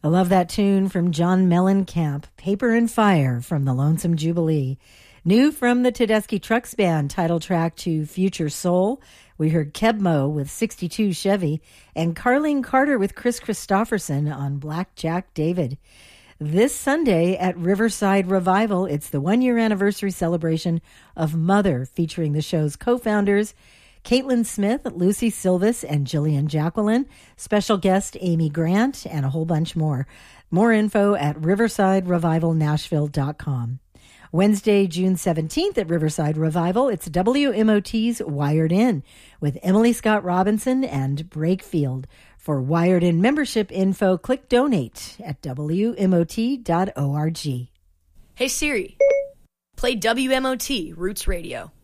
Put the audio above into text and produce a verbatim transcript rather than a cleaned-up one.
I love that tune from John Mellencamp, Paper and Fire from the Lonesome Jubilee. New from the Tedeschi Trucks Band, title track to Future Soul. We heard Kebmo with sixty-two Chevy and Carlene Carter with Chris Christopherson on Black Jack David. This Sunday at Riverside Revival, it's the one-year anniversary celebration of Mother, featuring the show's co-founders, Caitlin Smith, Lucy Silvis, and Jillian Jacqueline, special guest Amy Grant, and a whole bunch more. More info at riverside revival nashville dot com. Wednesday, June seventeenth at Riverside Revival, it's W M O T's Wired In with Emily Scott Robinson and Brakefield. For Wired In membership info, click donate at W M O T dot org. Hey Siri, play W M O T Roots Radio.